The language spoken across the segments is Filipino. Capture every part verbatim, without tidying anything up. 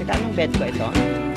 Anong bed ko ito?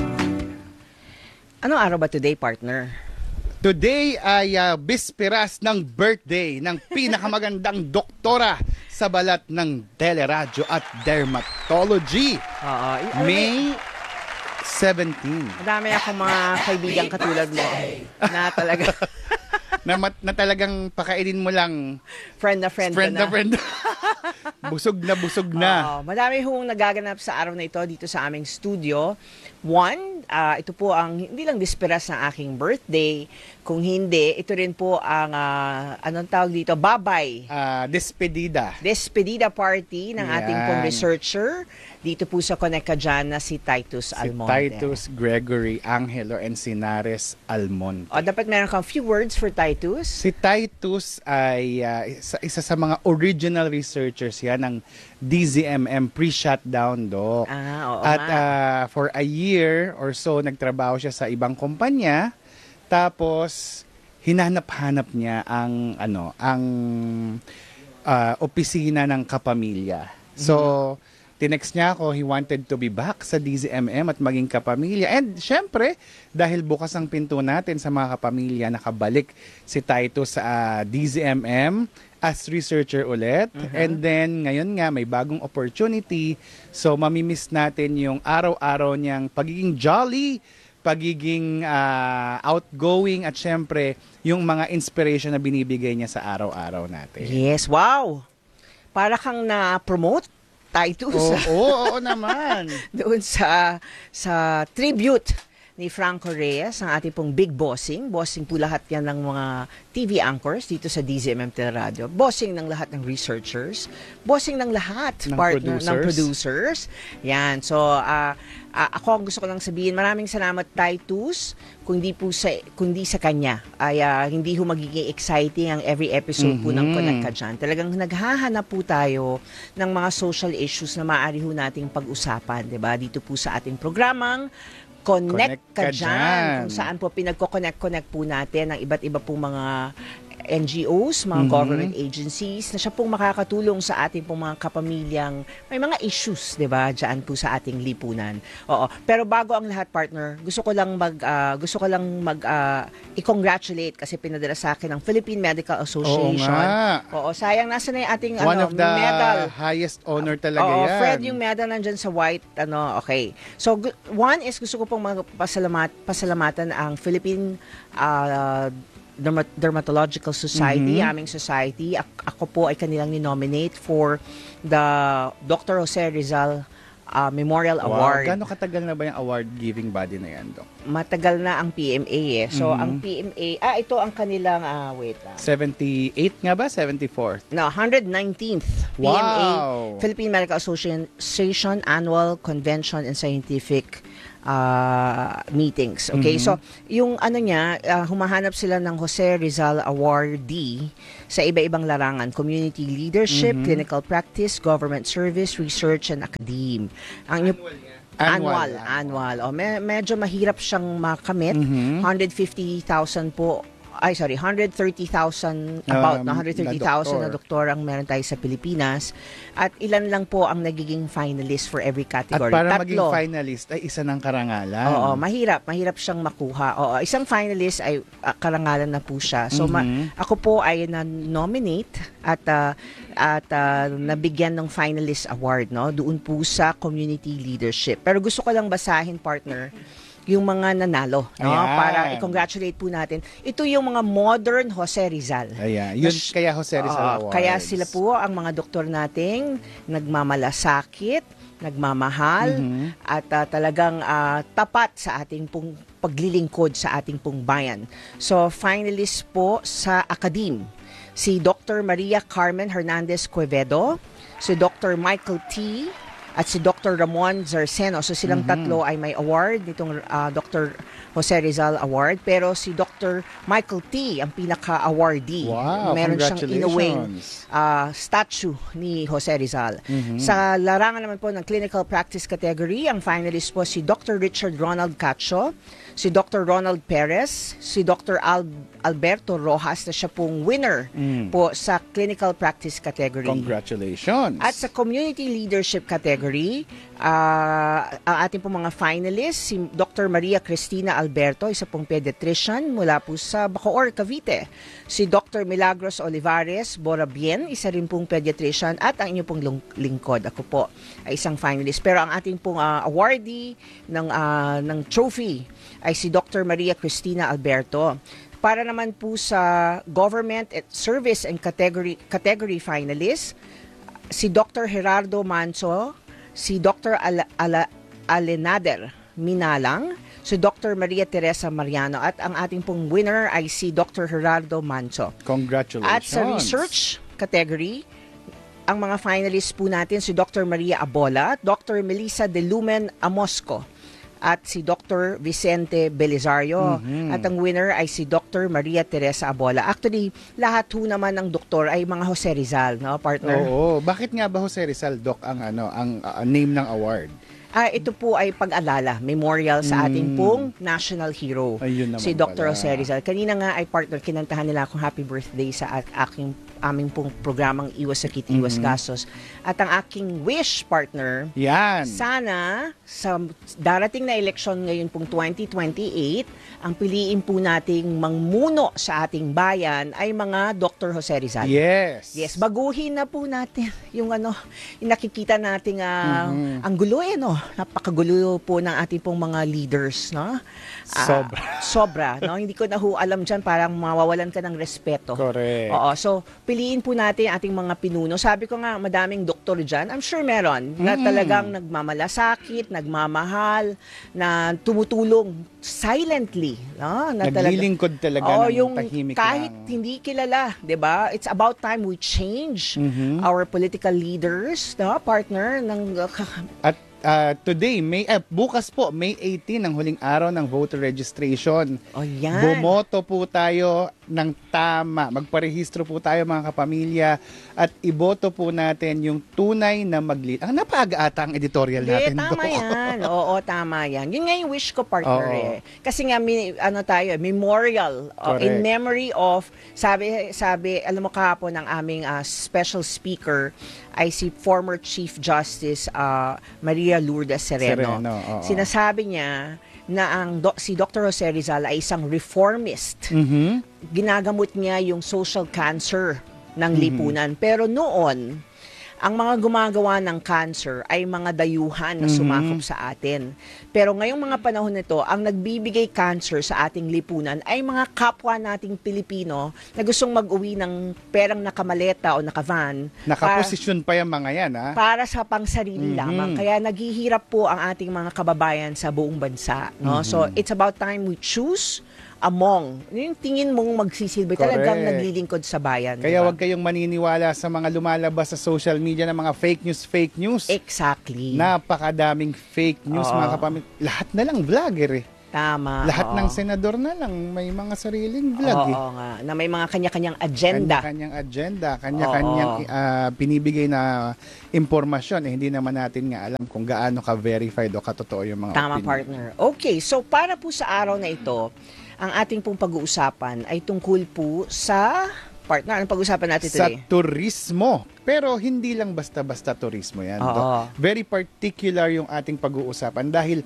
Anong araw ba today, partner? Today ay uh, bisperas ng birthday ng pinakamagandang doktora sa balat ng teleradyo at dermatology. Oo. May seventeenth. Madami akong mga kaibigan katulad mo na talaga na, mat, na talagang pakainin mo lang friend na friend, friend na. na friend. Busog na busog na. Oo, madami hong nagaganap sa araw na ito dito sa aming studio. One, uh, ito po ang hindi lang bisperas ng aking birthday, kung hindi, ito rin po ang uh, anong tawag dito, babay. Uh, despedida. Despedida party ng Yan. ating pong researcher dito po sa Connect Ka Dyan na si Titus si Almonte. Titus Gregory Angelo Encinares Almonte. O, dapat meron kang few words for Titus. Si Titus ay uh, isa, isa sa mga original researchers yan ng D Z M M pre-shutdown, Doc. Ah, oo, At uh, for a year or so, nagtrabaho siya sa ibang kumpanya. Tapos, hinanap-hanap niya ang, ano, ang uh, opisina ng kapamilya. So, mm-hmm. Tinext niya ako, he wanted to be back sa D Z M M at maging kapamilya. And syempre, dahil bukas ang pinto natin sa mga kapamilya, nakabalik si Titus sa uh, D Z M M as researcher ulit. Uh-huh. And then, ngayon nga, may bagong opportunity. So, mamimiss natin yung araw-araw niyang pagiging jolly, pagiging uh, outgoing, at syempre, yung mga inspiration na binibigay niya sa araw-araw natin. Yes, wow! Para kang na-promote, Titus. Oo, oo, oo naman. Doon sa sa tribute ni Franco Reyes, ang ating pong big bossing. Bossing po lahat yan ng mga T V anchors dito sa D Z M M Teleradio. Bossing ng lahat ng researchers. Bossing ng lahat ng partner producers. ng producers. Yan. So, uh, uh, ako gusto ko lang sabihin, maraming salamat Titus. Kundi po sa kundi sa kanya ay uh, hindi ho magiging exciting ang every episode mm-hmm. po ng Connect Ka Dyan. Talagang naghahanap po tayo ng mga social issues na maaari ho nating pag-usapan, 'di ba? Dito po sa ating programang Connect, Connect Ka Dyan, kung saan po pinagko-connect-connect po natin ang iba't iba pong mga N G Os, mga mm-hmm. government agencies, na siya pong makakatulong sa ating pong mga kapamilyang may mga issues, di ba, dyan po sa ating lipunan. Oo. Pero bago ang lahat, partner, gusto ko lang mag, uh, gusto ko lang mag, uh, i-congratulate kasi pinadala sa akin ng Philippine Medical Association. Oo nga. Oo, sayang, nasa na yung ating One ano, of the medal. highest honor talaga Oo, yan. Fred, yung medal nandyan sa white, ano, okay. So, one is gusto ko pong magpasalamat, pasalamatan ang Philippine uh, Dermat- Dermatological Society, mm-hmm. aming society. A- ako po ay kanilang ni-nominate for the Doctor Jose Rizal uh, Memorial Wow. Award. Gano'ng katagal na ba yung award-giving body na yan, Doc? Matagal na ang P M A eh. So, mm-hmm. ang P M A, ah, ito ang kanilang, uh, wait lang. seventy-eight nga ba? seventy-fourth? No, one hundred nineteenth P M A, wow. Philippine Medical Association Annual Convention and Scientific uh, meetings. Okay, mm-hmm. so yung ano niya, uh, humahanap sila ng Jose Rizal Awardee sa iba-ibang larangan: community leadership, mm-hmm. clinical practice, government service, research, and academe. Ang Annual niya. Annual, annual. annual. O, me- medyo mahirap siyang makamit. Mm-hmm. one hundred fifty thousand po. Ay, sorry, one hundred thirty thousand, about um, one hundred thirty thousand na, na doktor ang meron tayo sa Pilipinas. At ilan lang po ang nagiging finalist for every category. At para Tatlo. maging finalist ay isa ng karangalan. Oo, mahirap. Mahirap siyang makuha. Oo, isang finalist ay uh, karangalan na po siya. So, mm-hmm. ma- ako po ay na-nominate at uh, at uh, nabigyan ng finalist award, no? Doon po sa community leadership. Pero gusto ko lang basahin, partner, yung mga nanalo, no? Ayan. Para i-congratulate po natin. Ito yung mga modern Jose Rizal. Ayan. Yun, Nas, kaya Jose Rizal uh, Awards. Kaya sila po ang mga doktor nating nagmamalasakit, nagmamahal, mm-hmm. at uh, talagang uh, tapat sa ating pong paglilingkod sa ating pong bayan. So, finalist po sa Academe, si Doctor Maria Carmen Hernandez Quevedo, si Doctor Michael T., at si Doctor Ramon Zarceno. So silang mm-hmm. tatlo ay may award, nitong uh, Doctor Jose Rizal Award. Pero si Doctor Michael T. ang pinaka-awardee. Wow, meron siyang inawing uh, statue ni Jose Rizal. Mm-hmm. Sa larangan naman po ng clinical practice category, ang finalist po si Doctor Richard Ronald Cacho, si Doctor Ronald Perez, si Doctor Al- Alberto Rojas na siya pong winner mm. po sa clinical practice category. Congratulations! At sa community leadership category, Ah, ang ating pong mga finalists, si Doctor Maria Cristina Alberto, isa pong pediatrician mula po sa Bacoor, Cavite. Si Doctor Milagros Olivares Borabien, isa rin pong pediatrician, at ang inyo pong lung- lingkod, ako po, ay isang finalist. Pero ang ating pong ah, awardee ng, ah, ng trophy ay si Doctor Maria Cristina Alberto. Para naman po sa Government at Service and Category, category finalist, si Doctor Gerardo Manso, si Doctor Ala, Ala, Alenader Minalang, si Doctor Maria Teresa Mariano, at ang ating pong winner ay si Doctor Gerardo Manso. Congratulations. At sa research category, ang mga finalists po natin si Doctor Maria Abola, Doctor Melissa De Lumen Amosco, at si Doctor Vicente Belisario. Mhm. At ang winner ay si Doctor Maria Teresa Abola. Actually, lahat ho naman ng doktor ay mga Jose Rizal, no, partner? Oo. Bakit nga ba Jose Rizal, Doc, ang, ano, ang uh, name ng award? Ah, ito po ay pag-alala, memorial sa ating Mm. pong national hero, Ayun naman si Doctor pala. Jose Rizal. Kanina nga ay partner, kinantahan nila akong happy birthday sa at aking aming pong programang Iwas Sakit, Iwas Mhm. Gastos. At ang aking wish, partner, Yan. sana sa darating na eleksyon ngayon pong twenty twenty-eight, ang piliin po nating mangmuno sa ating bayan ay mga Doctor Jose Rizal. Yes. Yes, baguhin na po natin yung ano, yung nakikita nating ah, Mhm. ang gulo eh, no? Napakagulo po ng ating pong mga leaders, no? Ah, Sobra. sobra, no? Hindi ko na ho alam dyan, parang mawawalan ka ng respeto. Correct. Oo, so piliin po natin ating mga pinuno. Sabi ko nga, madaming doktor dyan. I'm sure meron na Mm. talagang nagmamalasakit, nagmamahal, na tumutulong silently. No? Na talaga- Naglilingkod talaga Oo, ng yung tahimik kahit lang. hindi kilala, 'di ba? It's about time we change Mhm. our political leaders, no, partner ng At ah, today, May, eh, bukas po, May eighteen, ang huling araw ng voter registration. oh yan. Bumoto po tayo ng tama. Magparehistro po tayo mga kapamilya at iboto po natin yung tunay na maglead. Ang napaaga ata ang editorial Hindi, natin. tama Dok. yan. Oo, tama yan. Yun nga yung wish ko, partner. Oo. Eh. Kasi nga, may, ano tayo, memorial uh, Correct. in memory of, sabi, sabi alam mo kahapon ng aming uh, special speaker ay si former Chief Justice uh, Maria Lourdes Sereno. Sereno, oo. Sinasabi niya na ang do- si Doctor Jose Rizal ay isang reformist. Mhm. Ginagamot niya yung social cancer ng Mhm. lipunan. Pero noon, ang mga gumagawa ng cancer ay mga dayuhan na Mhm. sumakop sa atin. Pero ngayong mga panahon nito, ang nagbibigay cancer sa ating lipunan ay mga kapwa nating Pilipino na gustong mag-uwi ng perang nakamaleta o nakavan Nakaposisyon pa yung mga yan, ha? para sa pangsarili Mhm. lamang. Kaya naghihirap po ang ating mga kababayan sa buong bansa. No? Mhm. So, it's about time we choose among. Yung tingin mong magsisilbi, Correct. talagang naglilingkod sa bayan. Kaya diba? wag kayong maniniwala sa mga lumalabas sa social media ng mga fake news, fake news. Exactly. Napakadaming fake news, Oo. mga kapamilya. Lahat na lang vlogger eh. Tama. Lahat oo. ng senador na lang may mga sariling vlog Oo eh. nga. Na may mga kanya-kanyang agenda. Kanya-kanyang agenda, kanya-kanyang Oo. ah, binibigay na impormasyon. Eh, hindi naman natin nga alam kung gaano ka-verified o katotoo yung mga Tama, opinion. partner. Okay, so para po sa araw na ito, ang ating pong pag-uusapan ay tungkol po sa... Partner, anong pag-uusapan natin Sa today? turismo. Pero hindi lang basta-basta turismo yan. Oo. Doc. Very particular yung ating pag-uusapan dahil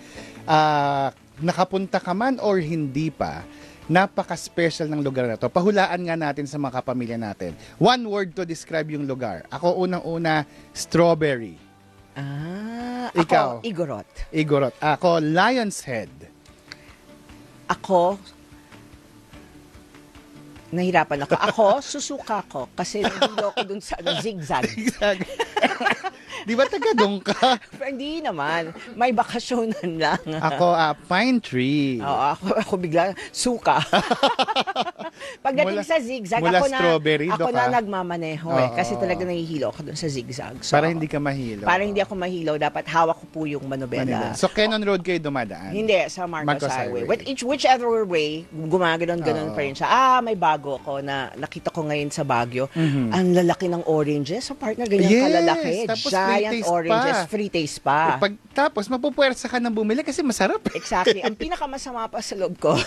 ah, nakapunta ka man or hindi pa, napaka-special ng lugar na to. Pahulaan nga natin sa mga kapamilya natin. One word to describe yung lugar. Ako unang-una, strawberry. Ah, Ikaw? ako, Igorot. Igorot. Ako, Lion's Head. Ako, nahirapan ako. Ako, susuka ko kasi nahilo ko dun sa ano, zigzag. Di ba taga doon ka? Pero hindi naman. May bakasyonan lang. Ako, ah, Pine Tree. Oo, ako, ako bigla, suka. Pagdating Mula- sa zigzag, mula ako na, strawberry, ako Doc, na ah. nagmamaneho eh. Oo. Kasi talaga nahihilo ako dun sa zigzag. So, Para hindi ka mahilo. Para hindi ako mahilo, dapat hawak ko po yung manobela. Manila. So, Cannon Road kayo dumadaan? Hindi, sa Marcos, Marcos Highway. Highway. Which, each- whichever way, gumaganon-ganon Oo. pa rin siya. Ah, may bago ako na nakita ko ngayon sa Baguio. Mhm. Ang lalaki ng oranges. Sa partner, ganyan Yes, kalalaki. tapos free Giant taste oranges. pa. Free taste pa. Pag Tapos, mapupuwersa ka ng bumili kasi masarap. Exactly. Ang pinakamasama pa sa loob ko,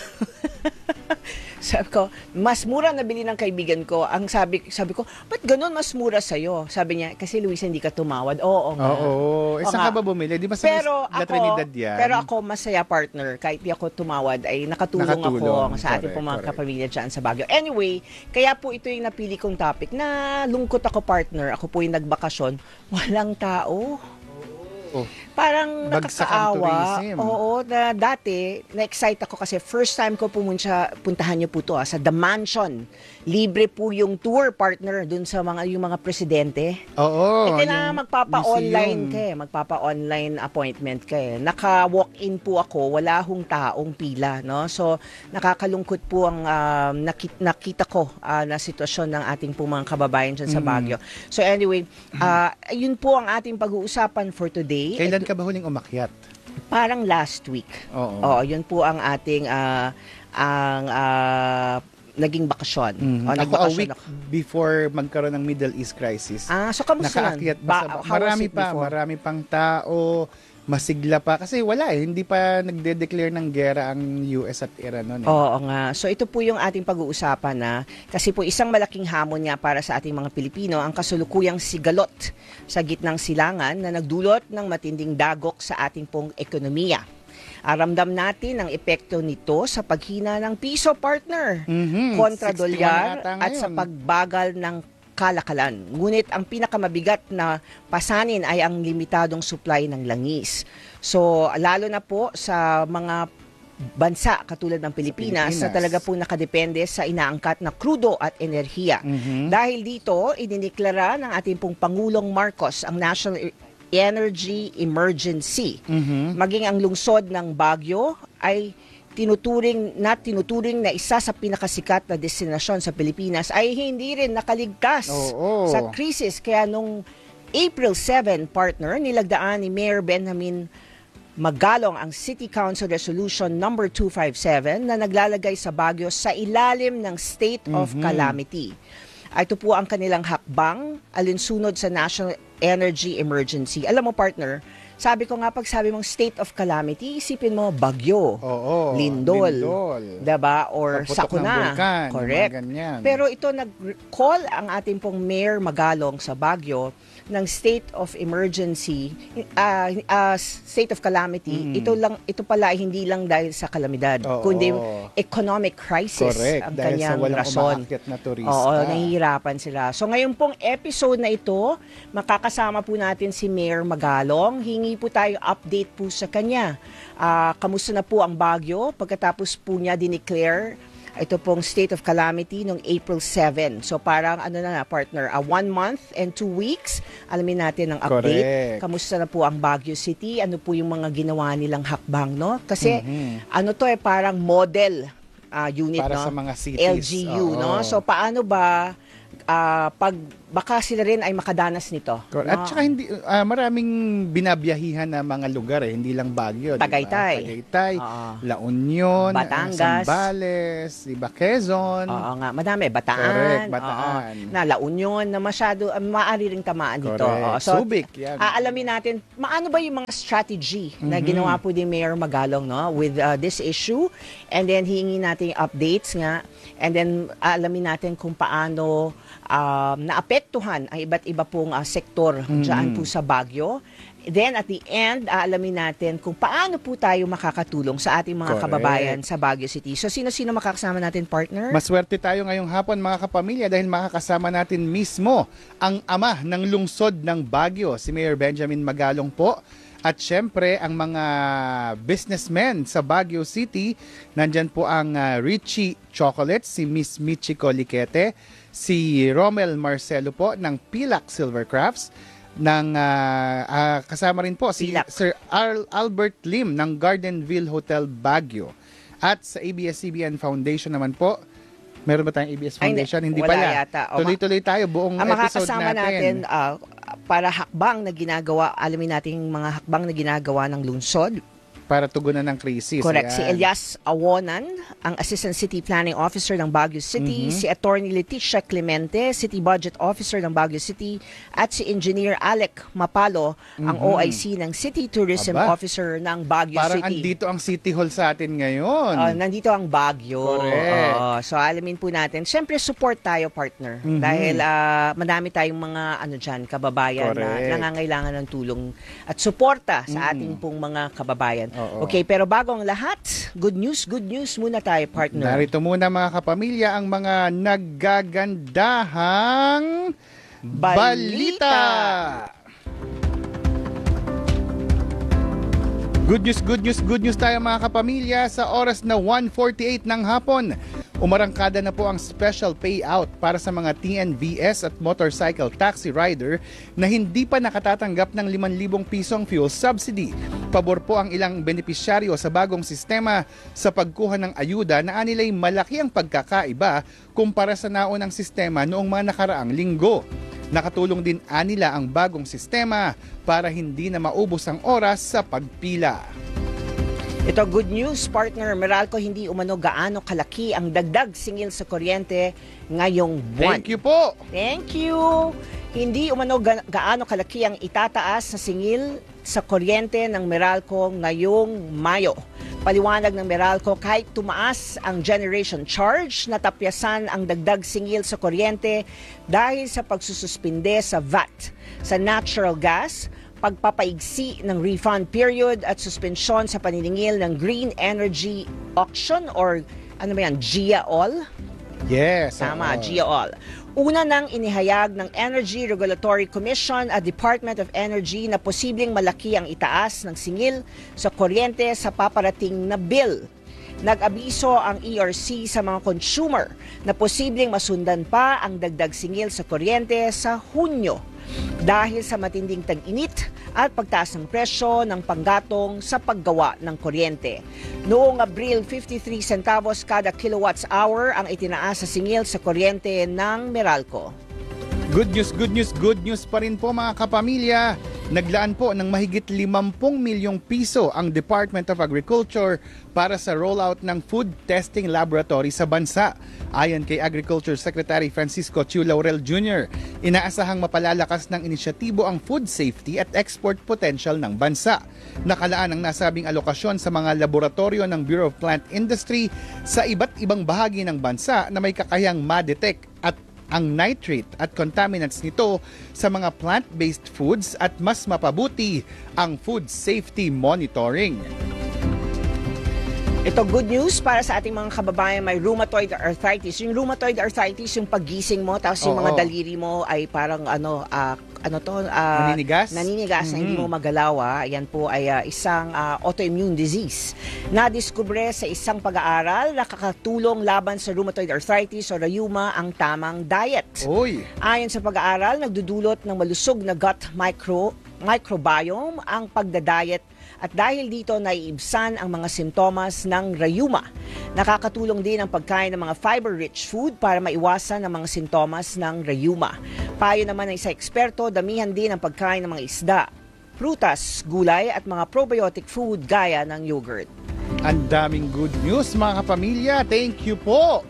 sabi ko, mas mura nabili ng kaibigan ko. Ang sabi sabi ko, ba't ganun mas mura sa'yo? Sabi niya, kasi Luisa, hindi ka tumawad. Oo nga. Oo. Eh, Oo saan nga. ka ba bumili? Di ba sa Pero La ako, Trinidad yan? pero ako masaya partner. Kahit di ako tumawad, ay nakatulong, Nakatulong. ako sa ating Correct, pong mga correct. kapamilya dyan sa Baguio. Anyway, kaya po ito yung napili kong topic na lungkot ako partner. Ako po yung nagbakasyon. Walang tao. Oh. Parang Bagsak ang nakakaawa. tourism. Oo, na dati, na-excite ako kasi first time ko pumunta, puntahan niyo po to ah, sa The Mansion. Libre po yung tour partner dun sa mga yung mga presidente. Oo. eh, kailangan yung magpapa-online museum. ka eh. Magpapa-online appointment ka eh. Naka-walk-in po ako, wala hong taong pila. No? So, nakakalungkot po ang um, nakita, nakita ko ah, na sitwasyon ng ating po mga kababayan dyan sa Mm. Baguio. So anyway, ah, yun po ang ating pag-uusapan for today. Kailan ka ba huling umakyat? Parang last week. Oo. Oo, yun po ang ating ah, ang ah, naging bakasyon. Mhm. O, Ako a nagbakasyon week ako. before magkaroon ng Middle East crisis. Ah, so kamusta Nakaakyat yun? pa sa, Ba- how was marami it pa, before? marami pang tao, masigla pa. Kasi wala eh, hindi pa nagde-declare ng gera ang U S at Iran noon eh. Oo nga. So ito po yung ating pag-uusapan na kasi po isang malaking hamon nga para sa ating mga Pilipino ang kasulukuyang sigalot sa gitnang silangan na nagdulot ng matinding dagok sa ating pong ekonomiya. Aramdam natin ang epekto nito sa paghina ng piso partner, Mhm, kontra sixty-one dolyar ata at sa ngayon. pagbagal ng kalakalan. Ngunit ang pinakamabigat na pasanin ay ang limitadong supply ng langis. So lalo na po sa mga bansa katulad ng Pilipinas, Pilipinas. na talaga po nakadepende sa inaangkat na krudo at enerhiya. Mhm. Dahil dito, idiniklara ng ating pong Pangulong Marcos ang National Energy Emergency. Mhm. Maging ang lungsod ng Baguio ay tinuturing na tinuturing na isa sa pinakasikat na destinasyon sa Pilipinas ay hindi rin nakaligtas Oo. sa krisis. Kaya nung April seventh, partner, nilagdaan ni Mayor Benjamin Magalong ang City Council Resolution number two fifty-seven na naglalagay sa Baguio sa ilalim ng state of Mhm. calamity. Ito po ang kanilang hakbang alinsunod sa National Energy Emergency. Alam mo partner, sabi ko nga pag sabi mong state of calamity, isipin mo bagyo, Oo. lindol, Lindol. diba? Or Pagputok ng sakuna. bulkan, yung Correct. mga ganyan. Pero ito nag-call ang ating pong Mayor Magalong sa Baguio ng state of emergency, uh, uh, state of calamity. Mm. Ito lang ito pala ay hindi lang dahil sa kalamidad, Oo. kundi economic crisis Correct. ang Dahil sa kanyang walang rason. umaakyat na turista. Oo, nahihirapan sila. So ngayon pong episode na ito, makakasama po natin si Mayor Magalong. Hingi po tayo update po sa kanya. Ah, kamusta na po ang Baguio pagkatapos po niya dineclare ito pong state of calamity noong April seventh. So parang ano na na partner, a one month and two weeks. Alamin natin ang update. Correct. Kamusta na po ang Baguio City? Ano po yung mga ginawa nilang hakbang, no? Kasi Mhm. ano to eh, parang model ah, unit, Para no? sa mga cities. L G Oo. U, no? So paano ba ah, pag baka sila rin ay makadanas nito? Correct. no? At saka hindi, ah, maraming binabiyahihan na mga lugar eh, hindi lang Baguio. di ba? Tagaytay. Tagaytay, Oo. La Union, Batangas. Zambales, diba, Quezon. Oo nga, madami. Bataan. Correct, Bataan. Oo. Na La Union na masyado, uh, maaari ring tamaan dito. Correct. Oo. So, Subic, yan. aalamin natin, maano ba yung mga strategy na Mhm. ginawa po ni Mayor Magalong no, with uh, this issue? And then, hihingi natin yung updates nga. And then, aalamin natin kung paano um, naapektuhan ang iba't iba pong uh, sektor Mhm. dyan po sa Baguio. Then, at the end, aalamin natin kung paano po tayo makakatulong sa ating mga Correct. kababayan sa Baguio City. So, sino-sino makakasama natin, partner? Maswerte tayo ngayong hapon mga kapamilya dahil makakasama natin mismo ang ama ng lungsod ng Baguio, si Mayor Benjamin Magalong po. At syempre, ang mga businessmen sa Baguio City, nandyan po ang uh, Richie Chocolate, si Miss Michiko Liquete, si Romel Marcelo po ng Pilak Silver Crafts, ng ah, ah, kasama rin po si Pilak. Sir Al- Albert Lim ng Gardenville Hotel Baguio. At sa A B S C B N Foundation naman po, meron ba tayong A B S Ay, hindi. Foundation? Hindi Wala pala. yata. O, Tuloy-tuloy tayo buong Ang episode makakasama natin, natin. ah, para hakbang na ginagawa, alamin natin yung mga hakbang na ginagawa ng lungsod para tugunan ng krisis. Correct. Ayan. Si Elias Awonan, ang Assistant City Planning Officer ng Baguio City, Mhm. si Attorney Leticia Clemente, City Budget Officer ng Baguio City, at si Engineer Alec Mapalo, ang Mhm. O I C ng City Tourism Aba. Officer ng Baguio Parang City. andito ang City Hall sa atin ngayon. Uh, nandito ang Baguio. Correct. Oo. So alamin po natin. Siyempre support tayo, partner. Mhm. Dahil ah, madami tayong mga ano diyan, kababayan Correct. na nangangailangan ng tulong at suporta sa Mhm. ating pong mga kababayan. Oo. Okay, pero bago ang lahat, good news, good news muna tayo, partner. Narito muna mga kapamilya ang mga naggagandahang balita. Good news, good news, good news tayo mga kapamilya sa oras na one forty-eight ng hapon. Umarangkada na po ang special payout para sa mga T N V S at motorcycle taxi rider na hindi pa nakatatanggap ng limang libong pisong fuel subsidy. Pabor po ang ilang benepisyaryo sa bagong sistema sa pagkuha ng ayuda na anilay malaki ang pagkakaiba kumpara sa naunang sistema noong mga nakaraang linggo. Nakatulong din anila ang bagong sistema para hindi na maubos ang oras sa pagpila. Ito, good news, partner. Meralco, hindi umano gaano kalaki ang dagdag singil sa kuryente ngayong buwan. Thank you po! Thank you! Hindi umano ga- gaano kalaki ang itataas na singil sa kuryente ng Meralco ngayong Mayo. Paliwanag ng Meralco, kahit tumaas ang generation charge, natapyasan ang dagdag singil sa kuryente dahil sa pagsususpinde sa V A T sa natural gas, pagpapaigsi ng refund period at suspensyon sa paniningil ng Green Energy Auction or ano ba yan, G I A O L? Yes. Tama, oo. G I A O L. Una nang inihayag ng Energy Regulatory Commission at Department of Energy na posibleng malaki ang itaas ng singil sa kuryente sa paparating na bill. Nag-abiso ang E R C sa mga consumer na posibleng masundan pa ang dagdag singil sa kuryente sa Hunyo dahil sa matinding tag-init at pagtaas ng presyo ng panggatong sa paggawa ng kuryente. Noong Abril, fifty-three centavos kada kilowatts hour ang itinaas sa singil sa kuryente ng Meralco. Good news, good news, good news pa rin po mga kapamilya. Naglaan po ng mahigit limampu milyong piso ang Department of Agriculture para sa rollout ng food testing laboratory sa bansa. Ayon kay Agriculture Secretary Francisco Chu Laurel Junior, inaasahang mapalalakas ng inisyatibo ang food safety at export potential ng bansa. Nakalaan ang nasabing alokasyon sa mga laboratorio ng Bureau of Plant Industry sa iba't ibang bahagi ng bansa na may kakayang ma-detect at ang nitrate at contaminants nito sa mga plant-based foods at mas mapabuti ang food safety monitoring. Ito, good news para sa ating mga kababayan may rheumatoid arthritis. Yung rheumatoid arthritis, yung paggising mo, tapos yung Oo. mga daliri mo ay parang ano, ah, ano to? ah, Naninigas? Naninigas na hindi Mhm. mo magalaw. ah. Yan po ay ah, isang ah, autoimmune disease. Nadiskubre sa isang pag-aaral na kakatulong laban sa rheumatoid arthritis o rheuma ang tamang diet. Uy, Ayon sa pag-aaral, nagdudulot ng malusog na gut micro, microbiome ang pagdadayet at dahil dito naiibsan ang mga simptomas ng rheuma. Nakakatulong din ang pagkain ng mga fiber-rich food para maiwasan ang mga simptomas ng rheuma. Payo naman ng isang eksperto, damihan din ang pagkain ng mga isda, prutas, gulay at mga probiotic food gaya ng yogurt. ang daming good news mga kapamilya. Thank you po!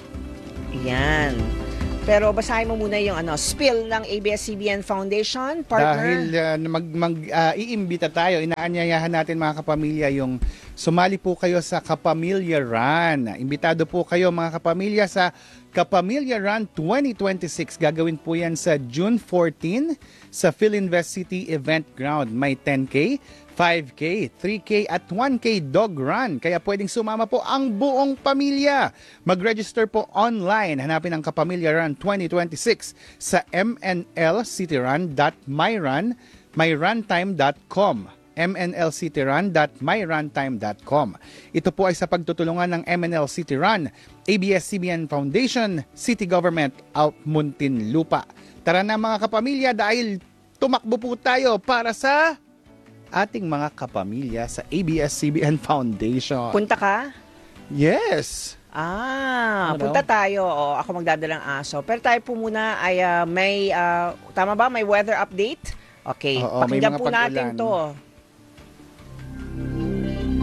Yan. Pero basahin mo muna yung ano, spill ng A B S C B N Foundation, partner. Dahil uh, mag, mag, uh, iimbita tayo, inaanyayahan natin mga kapamilya yung sumali po kayo sa Kapamilya Run. Imbitado po kayo mga kapamilya sa Kapamilya Run twenty twenty-six. Gagawin po yan sa June fourteenth sa Philinvest City Event Ground. May ten K, five K, three K at one K dog run. Kaya pwedeng sumama po ang buong pamilya. Mag-register po online. Hanapin ang Kapamilya Run twenty twenty-six sa m n l cityrun dot myrun myruntime dot com m n l cityrun dot myruntime dot com. Ito po ay sa pagtutulungan ng M N L City Run, A B S C B N Foundation, City Government of Muntinlupa. Tara na mga kapamilya dahil tumakbo po tayo para sa ating mga kapamilya sa A B S C B N Foundation. Punta ka? Yes! Ah, Ano punta daw? tayo. O, ako magdadalang aso. Pero tayo po muna ay ah, may, ah, tama ba? May weather update? Okay, Oo, may pakinggan mga po natin pag-ulan. to.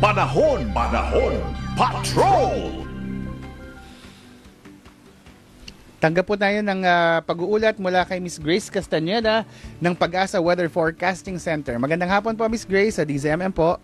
Panahon, panahon, patrol! Tanggap po tayo ng ah, pag-uulat mula kay Miss Grace Castañeda ng Pag-asa Weather Forecasting Center. Magandang hapon po, Miss Grace, sa D Z M M po.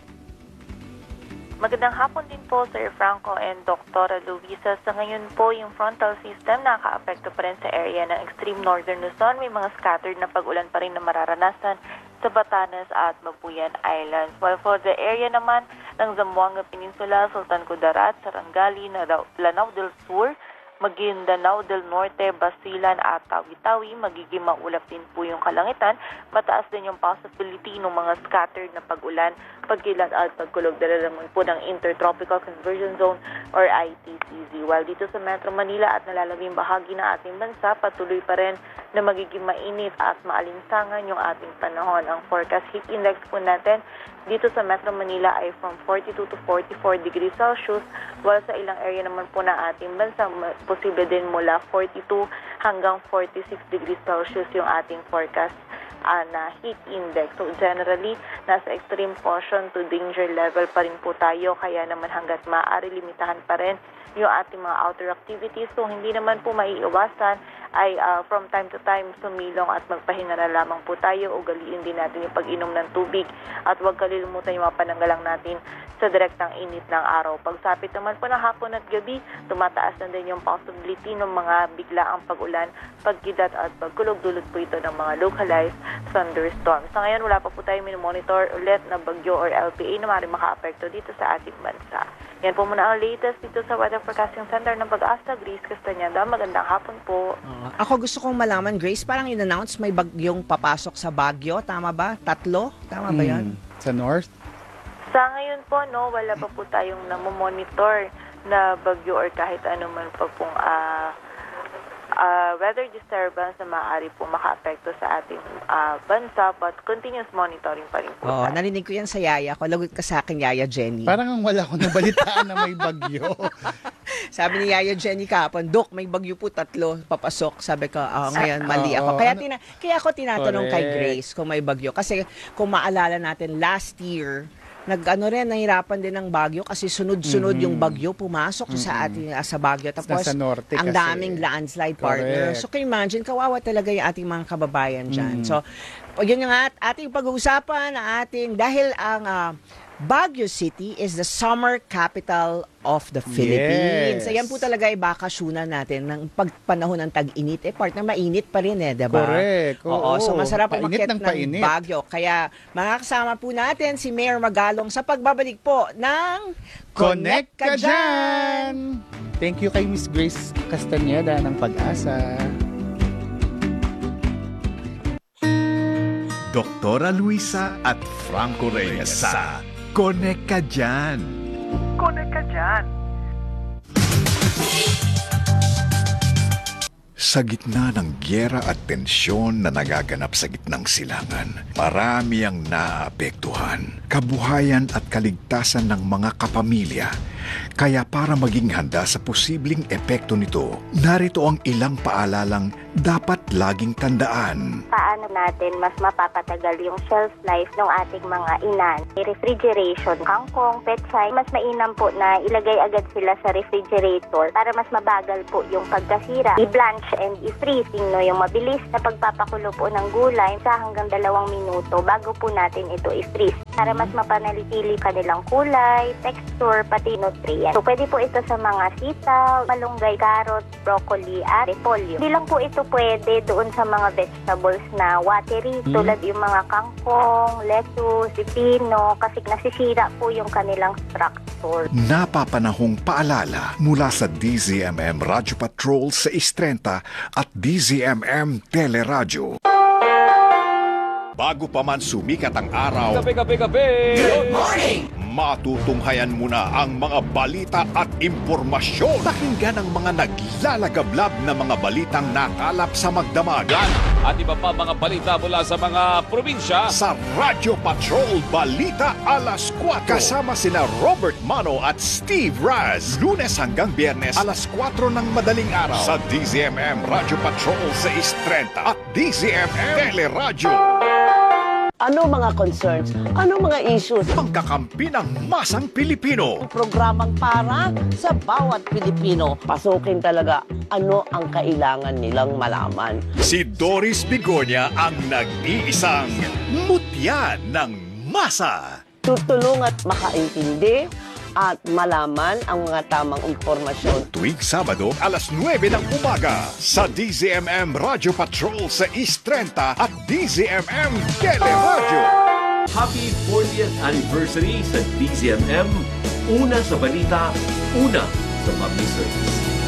Magandang hapon din po, Sir Franco and Doktora Luisa. Sa ngayon po, yung frontal system nakaka-apekto pa rin sa area ng extreme northern Luzon. May mga scattered na pag-ulan pa rin na mararanasan sa Batanes at Mabuyan Islands. While for the area naman ng Zamboanga Peninsula, Sultan Kudarat, Sarangani, Lanao del Sur, Maguindanao del Norte, Basilan at Tawi-Tawi, magiging maulap din po yung kalangitan. Mataas din yung possibility ng mga scattered na pag-ulan, pagkilat at pagkulog. Dala naman po ng Intertropical Convergence Zone or I T C Z. While dito sa Metro Manila at nalalabing bahagi ng ating bansa, patuloy pa rin na magiging mainit at maalinsangan yung ating panahon. Ang forecast heat index po natin dito sa Metro Manila ay from forty-two to forty-four degrees Celsius, while sa ilang area naman po ng ating bansa, posible din mula forty-two hanggang forty-six degrees Celsius yung ating forecast uh, na heat index. So generally, nasa extreme caution to danger level pa rin po tayo, kaya naman hanggat maaari limitahan pa rin yung ating mga outdoor activities. So hindi naman po maiiwasan ay uh, from time to time sumilong at magpahinga na lamang po tayo. Ugaliin din natin yung pag-inom ng tubig at huwag kalilimutan yung mga pananggalang natin sa direktang init ng araw. Pagsapit naman po ng hapon at gabi, tumataas na din yung possibility ng mga biglaang pag-ulan, pagkidat at pagkulog. Dulot po ito ng mga localized thunderstorms. Sa ngayon, wala pa po tayong minomonitor ulit na bagyo or L P A na maaaring maka-apekto dito sa ating bansa. Yan po muna ang latest dito sa Weather Forecasting Center ng Pag-asa. Grace Castañeda, magandang hapon po. Uh, ako gusto kong malaman, Grace, parang in-announce may bagyong papasok sa Baguio. Tama ba? Tatlo? Tama ba yan? Hmm, sa north? Sa ngayon po, no, wala pa po tayong namomonitor na bagyo or kahit ano man pa pong uh, uh, weather disturbance na maaari po maka-apekto sa ating uh, bansa, but continuous monitoring pa rin po. Oo, tayo. narinig ko yan sa Yaya ko. Lagot ka sa akin, Yaya Jenny. Parang ang wala ko nabalitaan na may bagyo. Sabi ni Yaya Jenny kahapon, Dok, may bagyo po tatlo papasok. Sabi ko, oh, ngayon mali Oo, ako. Kaya, ano- tina- kaya ako tinatanong kay Correct. Grace kung may bagyo. Kasi kung maalala natin, last year, nag-ano rin, nahirapan din ng bagyo kasi sunod-sunod Mhm. yung bagyo pumasok sa ating ah, sa bagyo. Tapos, Nasa norte ang kasi. daming landslide partner. Correct. So, can you imagine, kawawa talaga yung ating mga kababayan dyan. Mhm. So, yun yung at, ating pag-uusapan na ating, dahil ang ah, Baguio City is the summer capital of the Philippines. Yes. Ayan po talaga ay bakasyunan natin ng pagpanahon ng tag-init. Eh, partner, mainit pa rin eh, diba? Correct. Oo, Oo. so masarap Painit umakyat ng ng, painit. Baguio. Kaya makakasama po natin si Mayor Magalong sa pagbabalik po ng Connect ka dyan! Thank you kay Miss Grace Castañeda ng Pag-asa. Doktora Luisa at Franco Reyes sa Connect ka dyan! Connect ka dyan! Sa gitna ng gyera at tensyon na nagaganap sa gitnang silangan, marami ang naapektuhan, kabuhayan at kaligtasan ng mga kapamilya. Kaya para maging handa sa posibleng epekto nito, narito ang ilang paalalang dapat laging tandaan. Paano natin mas mapapatagal yung shelf life ng ating mga inan? Refrigeration, kangkong, pechay, mas mainam po na ilagay agad sila sa refrigerator para mas mabagal po yung pagkasira. I-blanch and i-freezing, no, yung mabilis na pagpapakulo po ng gulay sa hanggang dalawang minuto bago po natin ito i-freeze para mas mapanalitili kanilang kulay, texture, pati nutrient. So, pwede po ito sa mga sitaw, malunggay, carrot, broccoli, at repolyo. Hindi lang po ito pwede doon sa mga vegetables na watery, Mm. tulad yung mga kangkong, lettuce, pipino, kasi nasisira po yung kanilang structure. Napapanahong paalala mula sa D Z M M Radio Patrol sa Istrenta at D Z M M Teleradyo. Bago pa man sumikat ang araw, Kape, kape, kape! Good morning! Matutunghayan muna ang mga balita at impormasyon. Pakinggan ang mga naglalagablab na mga balitang nakalap sa magdamagan At iba pa mga balita mula sa mga probinsya. sa Radio Patrol Balita Alas kwatro. Kasama sina Robert Mano at Steve Raz. Lunes hanggang Biyernes alas kwatro ng madaling araw sa D Z M M Radio Patrol sa Istrenta at D Z M M Teleradyo. Ano mga concerns? Ano mga issues? Pangkakampi ng masang Pilipino. Programang para sa bawat Pilipino. Pasukin talaga ano ang kailangan nilang malaman. Si Doris Bigonya ang nag-iisang mutya ng masa. Tutulong at makaintindi at malaman ang mga tamang impormasyon. Tuwing Sabado, alas nuwebe ng umaga sa D Z M M Radio Patrol sa East thirty at D Z M M Teleradio. Happy fortieth anniversary sa D Z M M. Una sa balita, una sa public service.